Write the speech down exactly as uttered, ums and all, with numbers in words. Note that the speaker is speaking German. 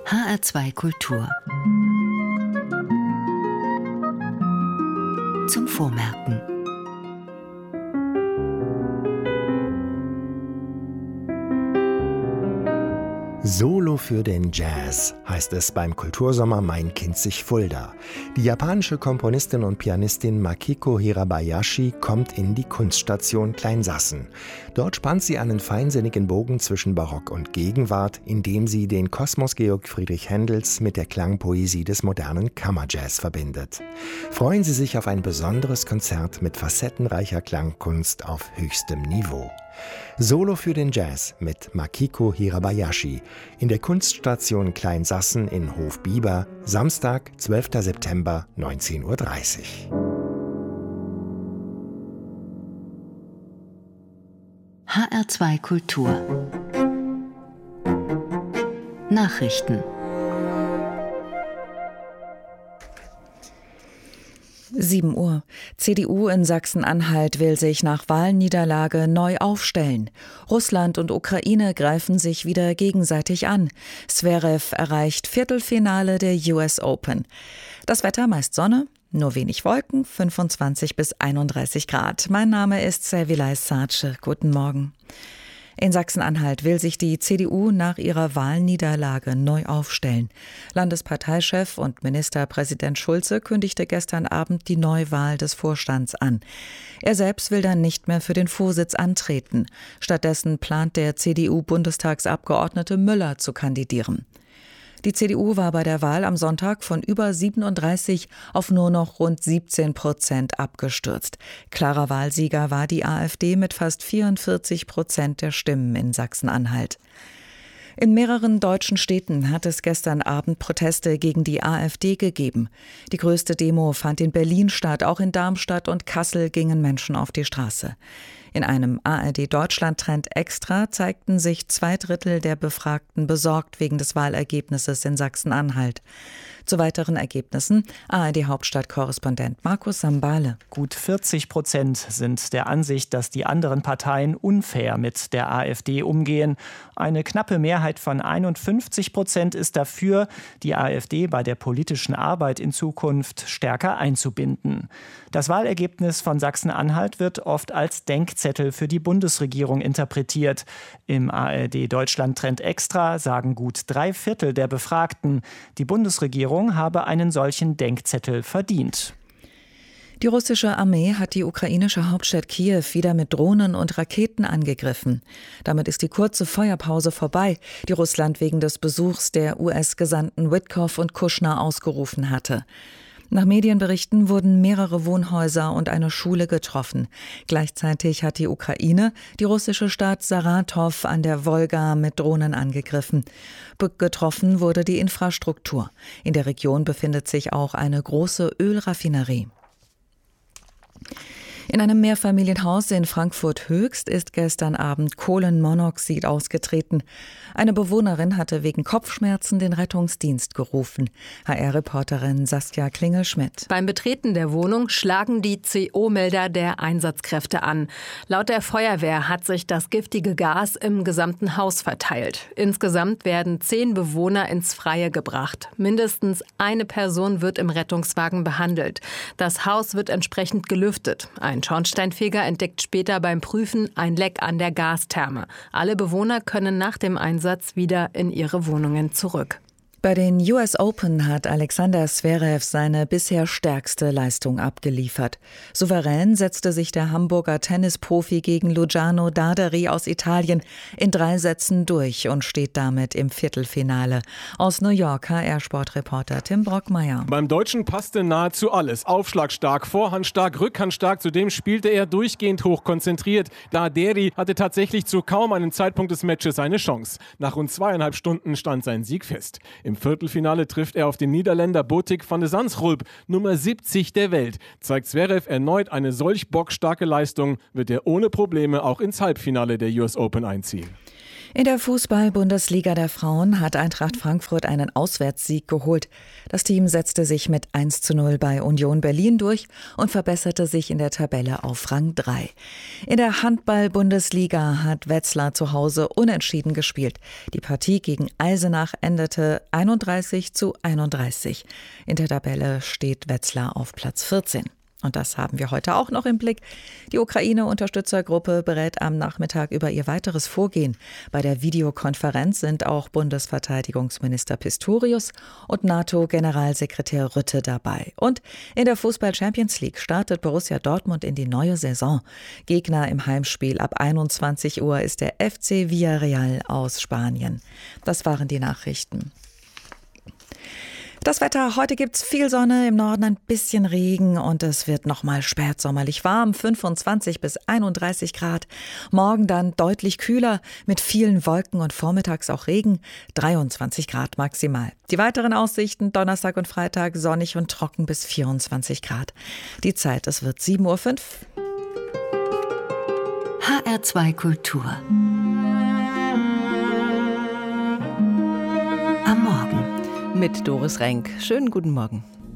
H R zwei Kultur. Zum Vormerken. Solo für den Jazz heißt es beim Kultursommer Mein Kinzig Fulda. Die japanische Komponistin und Pianistin Makiko Hirabayashi kommt in die Kunststation Kleinsassen. Dort spannt sie einen feinsinnigen Bogen zwischen Barock und Gegenwart, indem sie den Kosmos Georg Friedrich Händels mit der Klangpoesie des modernen Kammerjazz verbindet. Freuen Sie sich auf ein besonderes Konzert mit facettenreicher Klangkunst auf höchstem Niveau. Solo für den Jazz mit Makiko Hirabayashi in der Kunststation Kleinsassen in Hofbieber, Samstag, zwölfter September, neunzehn Uhr dreißig. H R zwei Kultur. Nachrichten. sieben Uhr. C D U in Sachsen-Anhalt will sich nach Wahlniederlage neu aufstellen. Russland und Ukraine greifen sich wieder gegenseitig an. Zverev erreicht Viertelfinale der U S Open. Das Wetter meist Sonne, nur wenig Wolken, fünfundzwanzig bis einunddreißig Grad. Mein Name ist Servilay Sace. Guten Morgen. In Sachsen-Anhalt will sich die C D U nach ihrer Wahlniederlage neu aufstellen. Landesparteichef und Ministerpräsident Schulze kündigte gestern Abend die Neuwahl des Vorstands an. Er selbst will dann nicht mehr für den Vorsitz antreten. Stattdessen plant der C D U-Bundestagsabgeordnete Müller zu kandidieren. Die C D U war bei der Wahl am Sonntag von über siebenunddreißig auf nur noch rund siebzehn Prozent abgestürzt. Klarer Wahlsieger war die AfD mit fast vierundvierzig Prozent der Stimmen in Sachsen-Anhalt. In mehreren deutschen Städten hat es gestern Abend Proteste gegen die AfD gegeben. Die größte Demo fand in Berlin statt, auch in Darmstadt und Kassel gingen Menschen auf die Straße. In einem A R D-Deutschland-Trend Extra zeigten sich zwei Drittel der Befragten besorgt wegen des Wahlergebnisses in Sachsen-Anhalt. Zu weiteren Ergebnissen A R D-Hauptstadtkorrespondent Markus Sambale. Gut vierzig Prozent sind der Ansicht, dass die anderen Parteien unfair mit der AfD umgehen. Eine knappe Mehrheit von einundfünfzig Prozent ist dafür, die AfD bei der politischen Arbeit in Zukunft stärker einzubinden. Das Wahlergebnis von Sachsen-Anhalt wird oft als Denkzettel für die Bundesregierung interpretiert. Im A R D-Deutschland-Trend Extra sagen gut drei Viertel der Befragten, die Bundesregierung habe einen solchen Denkzettel verdient. Die russische Armee hat die ukrainische Hauptstadt Kiew wieder mit Drohnen und Raketen angegriffen. Damit ist die kurze Feuerpause vorbei, die Russland wegen des Besuchs der U S-Gesandten Witkow und Kushner ausgerufen hatte. Nach Medienberichten wurden mehrere Wohnhäuser und eine Schule getroffen. Gleichzeitig hat die Ukraine die russische Stadt Saratow an der Wolga mit Drohnen angegriffen. Getroffen wurde die Infrastruktur. In der Region befindet sich auch eine große Ölraffinerie. In einem Mehrfamilienhaus in Frankfurt-Höchst ist gestern Abend Kohlenmonoxid ausgetreten. Eine Bewohnerin hatte wegen Kopfschmerzen den Rettungsdienst gerufen. H R-Reporterin Saskia Klingel-Schmidt. Beim Betreten der Wohnung schlagen die C O-Melder der Einsatzkräfte an. Laut der Feuerwehr hat sich das giftige Gas im gesamten Haus verteilt. Insgesamt werden zehn Bewohner ins Freie gebracht. Mindestens eine Person wird im Rettungswagen behandelt. Das Haus wird entsprechend gelüftet. Ein Schornsteinfeger entdeckt später beim Prüfen ein Leck an der Gastherme. Alle Bewohner können nach dem Einsatz wieder in ihre Wohnungen zurück. Bei den U S Open hat Alexander Zverev seine bisher stärkste Leistung abgeliefert. Souverän setzte sich der Hamburger Tennisprofi gegen Luciano Darderi aus Italien in drei Sätzen durch und steht damit im Viertelfinale. Aus New York H R-Sportreporter Tim Brockmeier. Beim Deutschen passte nahezu alles. Aufschlagstark, vorhandstark, rückhandstark. Zudem spielte er durchgehend hochkonzentriert. Darderi hatte tatsächlich zu kaum einem Zeitpunkt des Matches eine Chance. Nach rund zweieinhalb Stunden stand sein Sieg fest. Im Viertelfinale trifft er auf den Niederländer Botik van de Zandschulp, Nummer siebzig der Welt. Zeigt Zverev erneut eine solch bockstarke Leistung, wird er ohne Probleme auch ins Halbfinale der U S Open einziehen. In der Fußball-Bundesliga der Frauen hat Eintracht Frankfurt einen Auswärtssieg geholt. Das Team setzte sich mit eins zu null bei Union Berlin durch und verbesserte sich in der Tabelle auf Rang drei. In der Handball-Bundesliga hat Wetzlar zu Hause unentschieden gespielt. Die Partie gegen Eisenach endete einunddreißig zu einunddreißig. In der Tabelle steht Wetzlar auf Platz vierzehn. Und das haben wir heute auch noch im Blick. Die Ukraine-Unterstützergruppe berät am Nachmittag über ihr weiteres Vorgehen. Bei der Videokonferenz sind auch Bundesverteidigungsminister Pistorius und NATO-Generalsekretär Rutte dabei. Und in der Fußball-Champions League startet Borussia Dortmund in die neue Saison. Gegner im Heimspiel ab einundzwanzig Uhr ist der F C Villarreal aus Spanien. Das waren die Nachrichten. Das Wetter, heute gibt's viel Sonne, im Norden ein bisschen Regen und es wird nochmal spätsommerlich warm, fünfundzwanzig bis einunddreißig Grad. Morgen dann deutlich kühler, mit vielen Wolken und vormittags auch Regen, dreiundzwanzig Grad maximal. Die weiteren Aussichten, Donnerstag und Freitag sonnig und trocken bis vierundzwanzig Grad. Die Zeit, es wird sieben Uhr fünf. H R zwei Kultur. Am Morgen. Mit Doris Renk. Schönen guten Morgen.